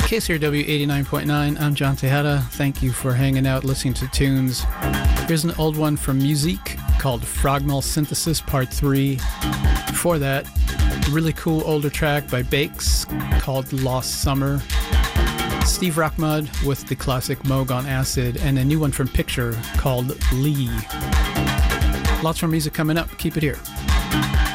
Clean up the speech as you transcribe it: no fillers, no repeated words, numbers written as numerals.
KCRW 89.9, I'm John Tejada. Thank you for hanging out, listening to tunes. Here's an old one from Musique called Frognal Synthesis Part 3. Before that, a really cool older track by Bakes called Lost Summer. Steve Rockmud with the classic Moog on Acid, and a new one from Picture called Lee. Lots more music coming up. Keep it here.